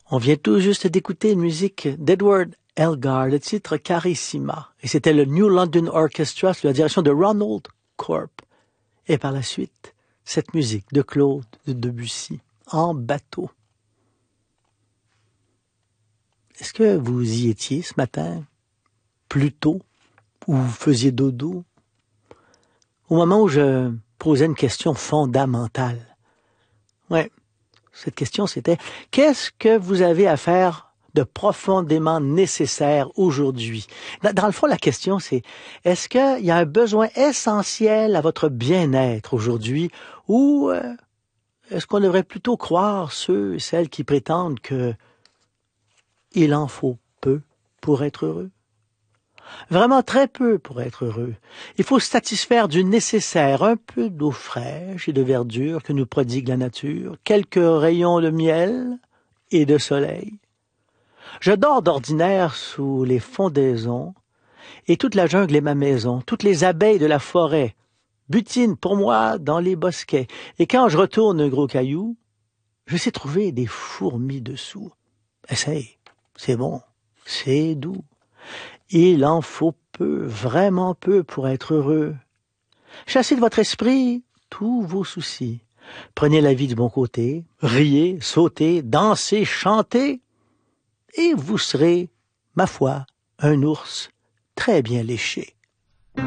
On vient tout juste d'écouter une musique d'Edward Elgar, le titre Carissima. Et c'était le New London Orchestra sous la direction de Ronald Corp. Et par la suite, cette musique de Claude Debussy, En bateau. Est-ce que vous y étiez ce matin, plus tôt, ou vous faisiez dodo? Au moment où je posais une question fondamentale. Ouais, cette question c'était, qu'est-ce que vous avez à faire de profondément nécessaire aujourd'hui? Dans le fond, la question c'est, est-ce qu'il y a un besoin essentiel à votre bien-être aujourd'hui ou est-ce qu'on devrait plutôt croire ceux et celles qui prétendent que il en faut peu pour être heureux? Vraiment très peu pour être heureux. Il faut se satisfaire du nécessaire, un peu d'eau fraîche et de verdure que nous prodigue la nature, quelques rayons de miel et de soleil. Je dors d'ordinaire sous les fondaisons, et toute la jungle est ma maison, toutes les abeilles de la forêt butinent pour moi dans les bosquets, et quand je retourne un gros caillou, je sais trouver des fourmis dessous. Essaye, c'est bon, c'est doux. Il en faut peu, vraiment peu pour être heureux. Chassez de votre esprit tous vos soucis. Prenez la vie du bon côté, riez, sautez, dansez, chantez, et vous serez, ma foi, un ours très bien léché.